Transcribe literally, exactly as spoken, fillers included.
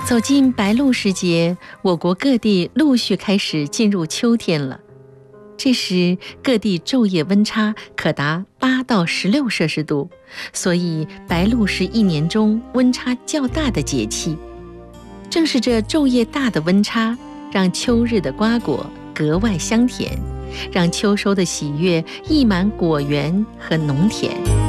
走进白露时节，我国各地陆续开始进入秋天了。这时各地昼夜温差可达八到十六摄氏度，所以白露是一年中温差较大的节气。正是这昼夜大的温差，让秋日的瓜果格外香甜，让秋收的喜悦溢满果园和农田。